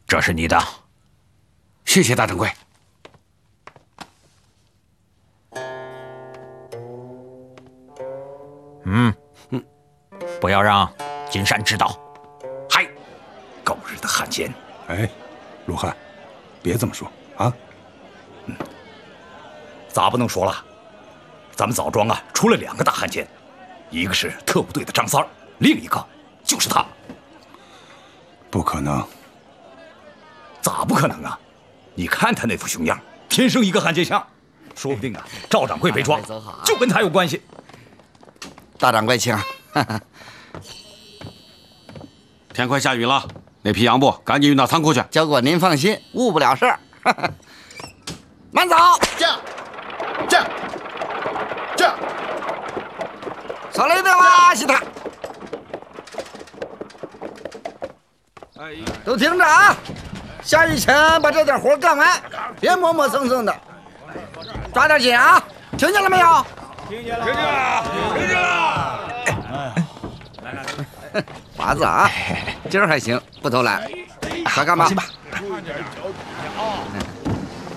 这是你的。 谢谢大掌柜。 不要让金山知道。 嗨，狗日的汉奸！ 哎，陆汉，别这么说啊。 咋不能说了？咱们枣庄啊，出了2个大汉奸，一个是特务队的张三儿，另一个就是他。 不可能。 咋不可能啊？你看他那副熊样，天生一个汉奸相，说不定啊，赵掌柜被抓就跟他有关系。 大掌柜请。 天快下雨了，那批洋布赶紧运到仓库去。 交给您放心，误不了事儿。慢走， 这， 手雷的啦，西塔。都听着啊！下雨前把这点活干完，别磨磨蹭蹭的，抓点紧啊！听见了没有？ 听见了。 华子啊，今儿还行，不偷懒，快干吧。 放心吧。